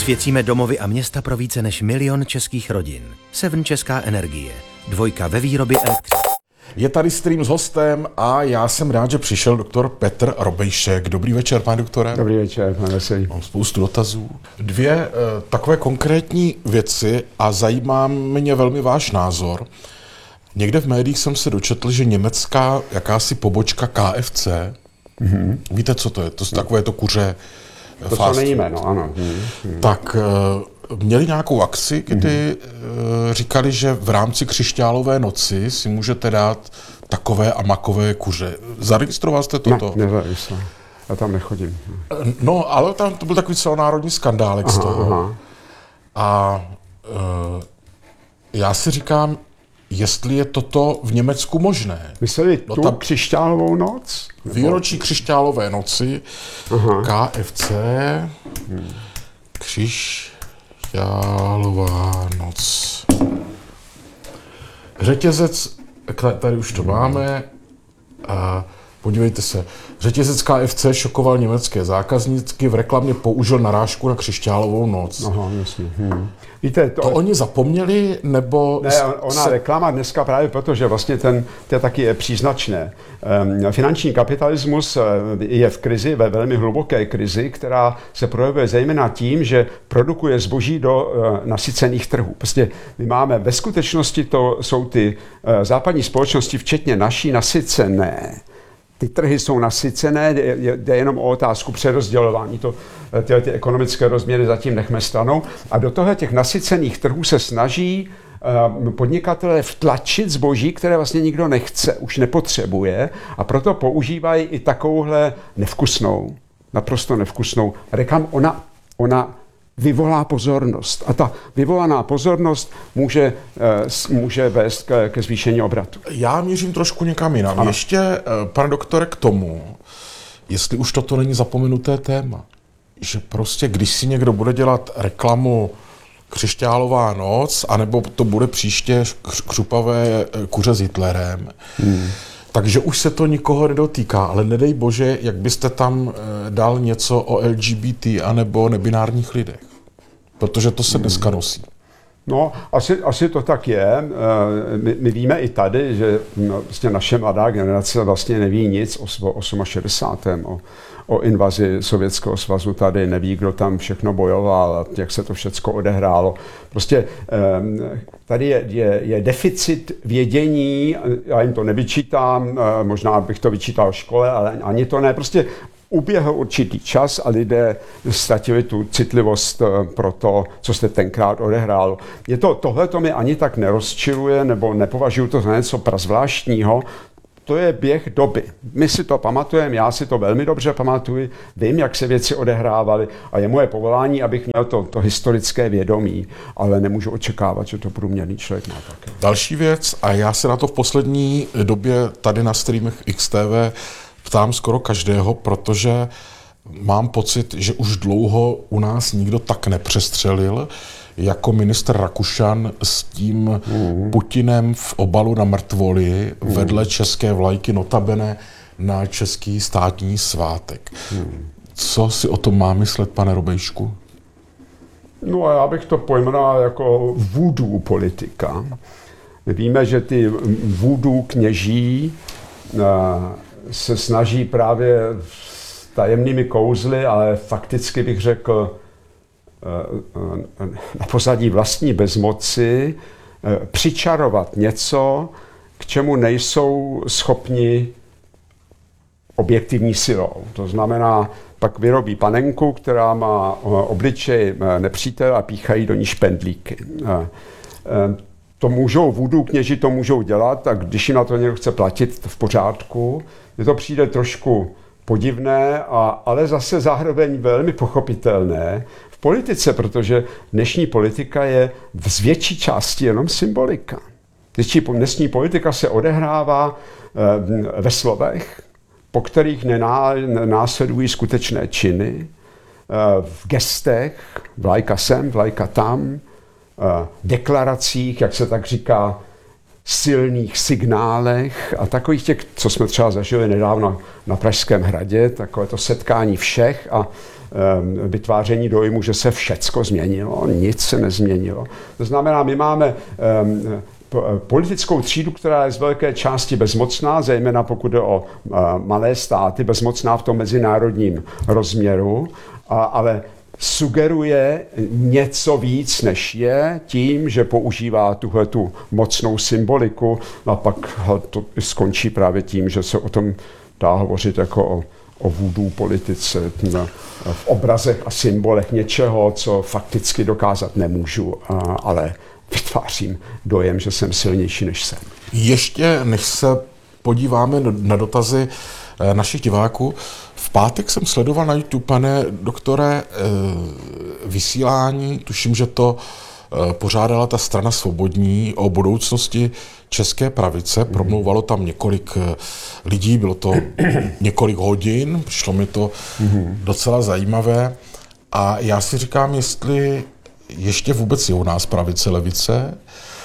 Osvěcíme domovy a města pro více než 1 000 000 českých rodin. Seven Česká energie. 2 ve výrobě elektřiny. Je tady stream s hostem a já jsem rád, že přišel doktor Petr Robejšek. Dobrý večer, pane doktore. Dobrý večer, pane Veselý. Mám spoustu dotazů. 2 takové konkrétní věci a zajímá mě velmi váš názor. Někde v médiích jsem se dočetl, že německá jakási pobočka KFC, víte, co to je? To je takové to kuře to, co není jméno, ano. Tak měli nějakou akci, kdy říkali, že v rámci křišťálové noci si můžete dát takové a makové kuře. Zaregistroval jste toto? Ne, nezaregistroval. Já tam nechodím. No, ale tam to byl takový celonárodní skandálek z toho. A já si říkám, jestli je toto v Německu možné. Mysleli tu křišťálovou noc? Výročí křišťálové noci, KFC, křišťálová noc. Řetězec, tady už to máme, a podívejte se, řetězec KFC šokoval německé zákazníky, v reklamě použil narážku na křišťálovou noc. Aha, jasně. Víte, to oni zapomněli, nebo... Ne, ona reklama dneska právě proto, že vlastně to taky je příznačné. Finanční kapitalismus je v krizi, ve velmi hluboké krizi, která se projevuje zejména tím, že produkuje zboží do nasycených trhů. Prostě my máme, ve skutečnosti to jsou ty západní společnosti, včetně naší, nasycené. Ty trhy jsou nasycené, jde jenom o otázku přerozdělování. Ty ekonomické rozměry zatím nechme stranou. A do toho těch nasycených trhů se snaží podnikatelé vtlačit zboží, které vlastně nikdo nechce, už nepotřebuje, a proto používají i takovouhle nevkusnou, naprosto nevkusnou reklamu. Ona vyvolá pozornost. A ta vyvolaná pozornost může vést ke zvýšení obratu. Já mířím trošku někam jinam. Ano. Ještě, pane doktore, k tomu, jestli už toto není zapomenuté téma, že prostě, když si někdo bude dělat reklamu křišťálová noc, anebo to bude příště křupavé kuře s Hitlerem, takže už se to nikoho nedotýká, ale nedej bože, jak byste tam dal něco o LGBT anebo nebinárních lidech. Protože to se dneska nosí. No, asi to tak je. My víme i tady, že vlastně naše mladá generace vlastně neví nic o 68. O invazi Sovětského svazu tady, neví, kdo tam všechno bojoval, jak se to všecko odehrálo. Prostě tady je deficit vědění, já jim to nevyčítám, možná bych to vyčítal škole, ale ani to ne. Prostě uběhl určitý čas a lidé ztratili tu citlivost pro to, co se tenkrát odehrálo. Tohle to mi ani tak nerozčiluje, nebo nepovažuji to za něco prazvláštního. To je běh doby. My si to pamatujeme, já si to velmi dobře pamatuju, vím, jak se věci odehrávaly a je moje povolání, abych měl to historické vědomí, ale nemůžu očekávat, že to průměrný člověk má také. Další věc, a já se na to v poslední době tady na streamech XTV ptám skoro každého, protože mám pocit, že už dlouho u nás nikdo tak nepřestřelil jako ministr Rakušan s tím Putinem v obalu na mrtvoli vedle české vlajky, notabene na český státní svátek. Co si o tom má myslet, pane Robejšku? No a já bych to pojmenoval jako voodoo politika. My víme, že ty voodoo kněží se snaží právě tajemnými kouzly, ale fakticky bych řekl na pozadí vlastní bezmoci přičarovat něco, k čemu nejsou schopni objektivní silou. To znamená, pak vyrobí panenku, která má obličej nepřítele a píchají do ní špendlíky. To můžou voodoo kněži to můžou dělat, a když jim na to někdo chce platit, v pořádku. Mně to přijde trošku podivné, ale zase zároveň velmi pochopitelné v politice, protože dnešní politika je z větší části jenom symbolika. Dnešní politika se odehrává ve slovech, po kterých následují skutečné činy, v gestech, vlajka sem, vlajka tam, deklaracích, jak se tak říká, silných signálech a takových těch, co jsme třeba zažili nedávno na Pražském hradě, takové to setkání všech a vytváření dojmu, že se všecko změnilo. Nic se nezměnilo. To znamená, my máme politickou třídu, která je z velké části bezmocná, zejména pokud jde o malé státy, bezmocná v tom mezinárodním rozměru, ale sugeruje něco víc, než je, tím, že používá tuhletu mocnou symboliku, a pak to skončí právě tím, že se o tom dá hovořit jako o voodoo politice, v obrazech a symbolech něčeho, co fakticky dokázat nemůžu, ale vytvářím dojem, že jsem silnější, než jsem. Ještě než se podíváme na dotazy našich diváků, v pátek jsem sledoval na YouTube, pane doktore, vysílání, tuším, že to pořádala ta strana Svobodní o budoucnosti české pravice. Promlouvalo tam několik lidí, bylo to několik hodin, přišlo mi to docela zajímavé. A já si říkám, jestli ještě vůbec je u nás pravice, levice.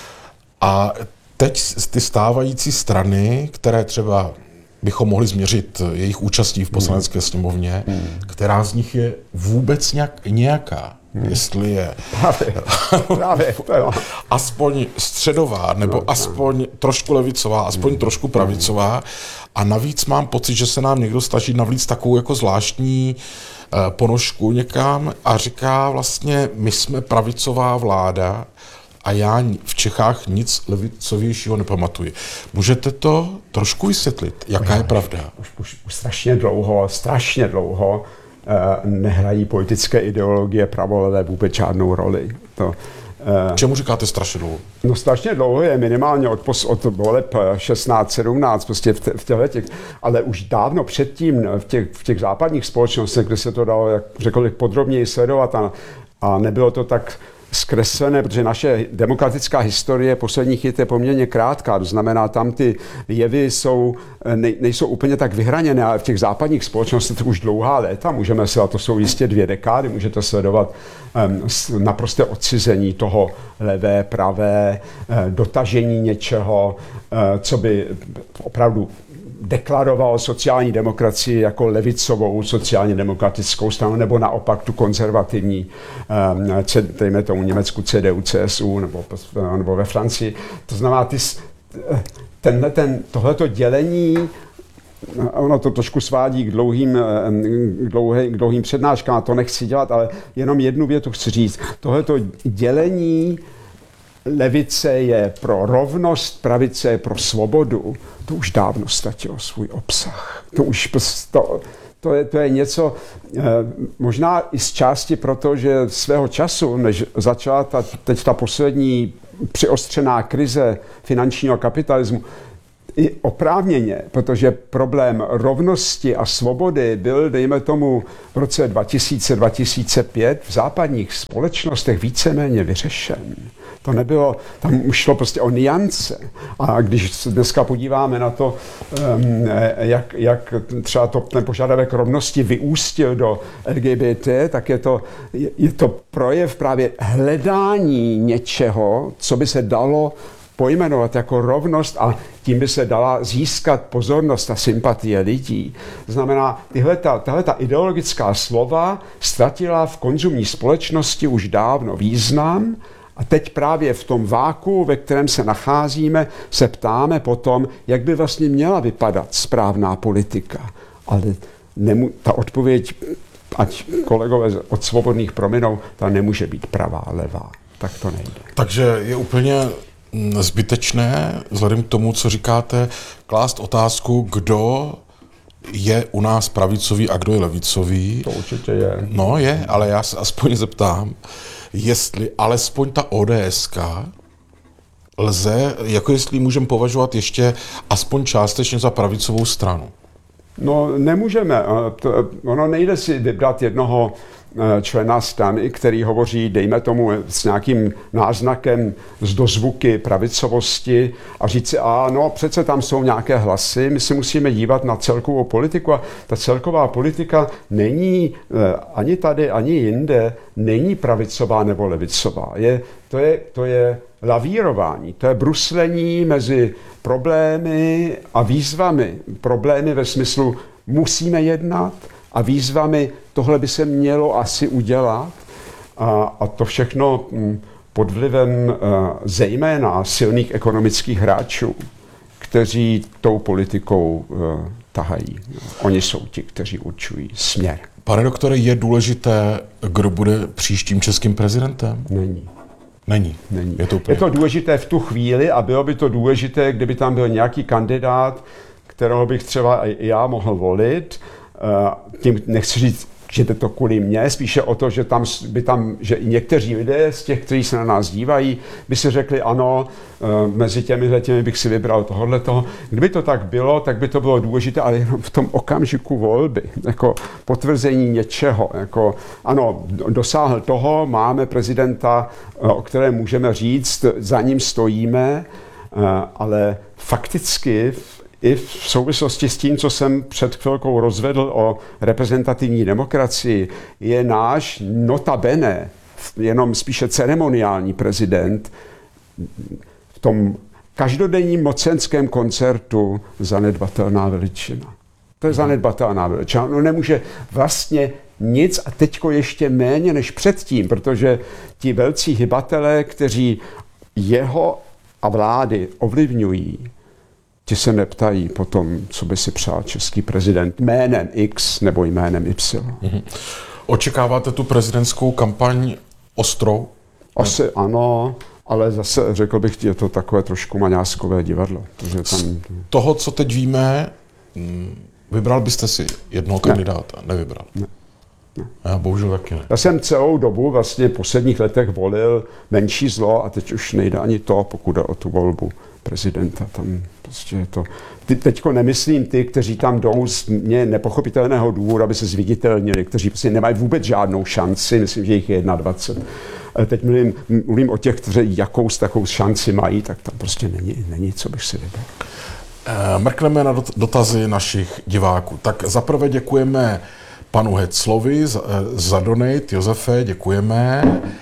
A teď ty stávající strany, které třeba bychom mohli změřit jejich účastí v poslanecké sněmovně, která z nich je vůbec nějaká. Jestli je právě, aspoň středová, nebo aspoň trošku levicová, aspoň trošku pravicová. A navíc mám pocit, že se nám někdo snaží navlít takovou jako zvláštní ponožku někam a říká vlastně, my jsme pravicová vláda a já v Čechách nic levicovějšího nepamatuji. Můžete to trošku vysvětlit, jaká je pravda? Už strašně dlouho nehrají politické ideologie pravolevé vůbec žádnou roli. Čemu říkáte strašně dlouho? No strašně dlouho je minimálně od voleb 16-17, prostě v těch, ale už dávno předtím v těch západních společnostech, kde se to dalo, jak řekl, podrobněji sledovat a nebylo to tak zkreslené, protože naše demokratická historie posledních let je poměrně krátká, to znamená, tam ty jevy nejsou úplně tak vyhraněné, ale v těch západních společnostech už dlouhá léta, můžeme se, a to jsou jistě 2 dekády, můžete sledovat naprosté odcizení toho levé, pravé, dotažení něčeho, co by opravdu deklaroval sociální demokracii jako levicovou sociálně demokratickou stranu, nebo naopak tu konzervativní, dejme tomu Německu CDU, CSU, nebo ve Francii. To znamená, tohleto dělení, ono to trošku svádí k dlouhým přednáškám, a to nechci dělat, ale jenom jednu větu chci říct. Tohleto dělení levice je pro rovnost, pravice je pro svobodu, to už dávno ztratilo svůj obsah. To je něco, možná i z části proto, že svého času, než začala teď ta poslední přiostřená krize finančního kapitalismu, i oprávněně, protože problém rovnosti a svobody byl, dejme tomu, v roce 2000-2005 v západních společnostech víceméně vyřešen. To nebylo, tam už šlo prostě o niance. A když se dneska podíváme na to, jak třeba ten požadavek rovnosti vyústil do LGBT, tak je to projev právě hledání něčeho, co by se dalo pojmenovat jako rovnost a tím by se dala získat pozornost a sympatie lidí. To znamená, tahleta ideologická slova ztratila v konzumní společnosti už dávno význam a teď právě v tom váku, ve kterém se nacházíme, se ptáme potom, jak by vlastně měla vypadat správná politika. Ale ta odpověď, ať kolegové od Svobodných prominou, ta nemůže být pravá, levá. Tak to nejde. Takže je úplně zbytečné, vzhledem k tomu, co říkáte, klást otázku, kdo je u nás pravicový a kdo je levicový. To určitě je. No je, ale já se aspoň zeptám, jestli alespoň ta ODSka lze, jako jestli můžeme považovat ještě aspoň částečně za pravicovou stranu. No nemůžeme. Ono nejde si vybrat jednoho člena strany, který hovoří, dejme tomu, s nějakým náznakem z dozvuky pravicovosti a říct si, no přece tam jsou nějaké hlasy, my si musíme dívat na celkovou politiku a ta celková politika není ani tady, ani jinde, není pravicová nebo levicová. To je lavírování, to je bruslení mezi problémy a výzvami. Problémy ve smyslu musíme jednat a výzvami, tohle by se mělo asi udělat a to všechno pod vlivem zejména silných ekonomických hráčů, kteří tou politikou tahají. Oni jsou ti, kteří určují směr. Pane doktore, je důležité, kdo bude příštím českým prezidentem? Není. Je to důležité v tu chvíli a bylo by to důležité, kdyby tam byl nějaký kandidát, kterého bych třeba i já mohl volit. Tím nechci říct, že je to kvůli mně, spíše o to, že že i někteří lidé z těch, kteří se na nás dívají, by si řekli ano, mezi těmi bych si vybral tohoto. Kdyby to tak bylo, tak by to bylo důležité, ale jenom v tom okamžiku volby, jako potvrzení něčeho, jako ano, dosáhl toho, máme prezidenta, o kterém můžeme říct, za ním stojíme, ale fakticky i v souvislosti s tím, co jsem před chvilkou rozvedl o reprezentativní demokracii, je náš notabene, jenom spíše ceremoniální prezident, v tom každodenním mocenském koncertu zanedbatelná veličina. To je zanedbatelná veličina. On nemůže vlastně nic a teďko ještě méně než předtím, protože ti velcí hybatelé, kteří jeho a vlády ovlivňují, ti se neptají potom, co by si přál český prezident jménem X nebo jménem Y. Očekáváte tu prezidentskou kampaň ostrou? Asi ano, ale zase řekl bych, je to takové trošku maňáskové divadlo. Tam... Toho, co teď víme, vybral byste si jednoho kandidáta? Nevybral? Ne. Já bohužel taky ne. Já jsem celou dobu vlastně v posledních letech volil menší zlo a teď už nejde ani to, pokud jde o tu volbu prezidenta. Tam prostě je to... Teďko nemyslím ty, kteří tam jdou z nepochopitelného důvodu, aby se zviditelnili, kteří prostě nemají vůbec žádnou šanci, myslím, že jich je 21. Ale teď mluvím o těch, kteří jakous takovou šanci mají, tak tam prostě není co bych si vybral. Mrkneme na dotazy našich diváků. Tak zaprvé děkujeme panu Heclovi za donate. Josefe, děkujeme.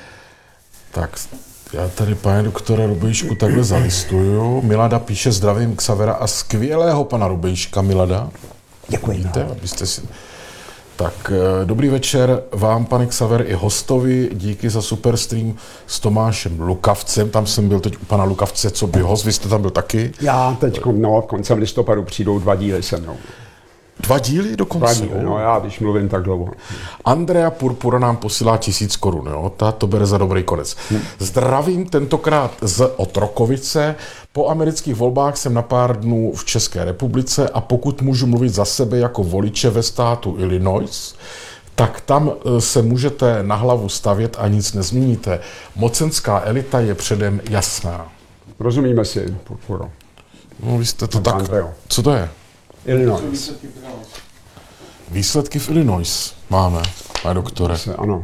Tak já tady, pane doktore Rubejšku, takhle zalistuju. Milada píše zdravím Xavera a skvělého pana Rubejška. Milada. Děkuji. Víte, abyste si... Tak, dobrý večer vám, pane Xaver, i hostovi. Díky za super stream s Tomášem Lukavcem. Tam jsem byl teď u pana Lukavce, co by host. Vy jste tam byl taky? Já teď, koncem listopadu přijdou 2 díly se mnou. 2 díly dokonce? 2 díly, no já, když mluvím tak dlouho. Andrea Purpura nám posílá 1000 korun, jo? Ta to bere za dobrý konec. Zdravím tentokrát z Otrokovice. Po amerických volbách jsem na pár dnů v České republice a pokud můžu mluvit za sebe jako voliče ve státu Illinois, tak tam se můžete na hlavu stavět a nic nezměníte. Mocenská elita je předem jasná. Rozumíme si, Purpuro. No, vy jste to tak... Andreo. Co to je? Illinois. Výsledky v Illinois máme, pane doktore. Ano.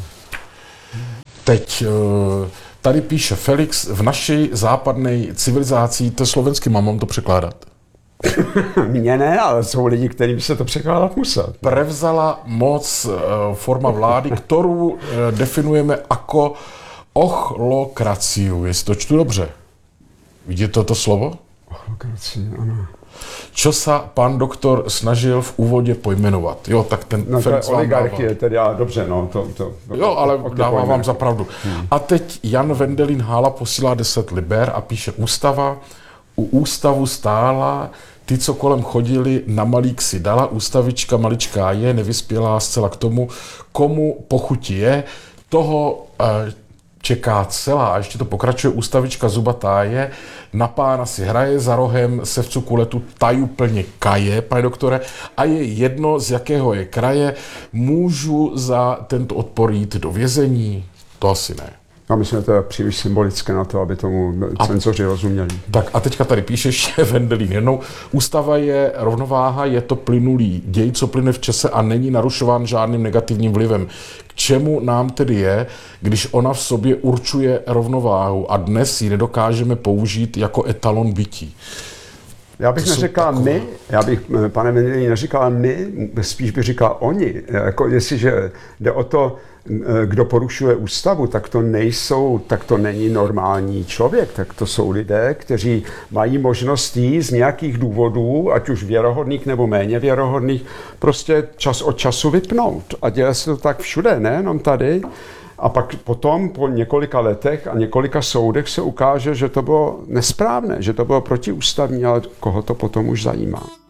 Teď tady píše Felix, v naší západné civilizaci, to je slovenský, mám to překládat? Mně ne, ale jsou lidi, kterým se to překládat musel. Prevzala moc forma vlády, kterou definujeme jako ochlokraciu. Jestli to čtu dobře. Vidíte to slovo? Ochlokracie, ano. Čo sa pan doktor snažil v úvodě pojmenovat. Jo, tak ten Felix vám oligarchie, tedy dobře, no. Jo, ale dávám vám za pravdu. A teď Jan Vendelin Hála posílá 10 liber a píše ústava. U ústavu stála, ty, co kolem chodili, na malík si dala, ústavička maličká je, nevyspělá zcela k tomu, komu pochutí je, toho čeká celá, a ještě to pokračuje, ústavička zubatá je, na pána si hraje, za rohem se v cukuletu taju plně kaje, pane doktore, a je jedno, z jakého je kraje, můžu za tento odpor jít do vězení? To asi ne. Já myslím, že to je příliš symbolické na to, aby tomu cenzoři rozuměli. Tak a teďka tady píše ještě Vendelín jednou. Ústava je rovnováha, je to plynulý děj, co plyne v čase a není narušován žádným negativním vlivem. K čemu nám tedy je, když ona v sobě určuje rovnováhu a dnes ji nedokážeme použít jako etalon bytí? Já bych neřekal my, pane Vendelín, neříkal my, spíš bych říkal oni. Jako jestliže jde o to, kdo porušuje ústavu, tak to není normální člověk, tak to jsou lidé, kteří mají možnost jí z nějakých důvodů, ať už věrohodných nebo méně věrohodných, prostě čas od času vypnout. A dělá se to tak všude, nejenom tady. A pak potom po několika letech a několika soudech se ukáže, že to bylo nesprávné, že to bylo protiústavní, ale koho to potom už zajímá.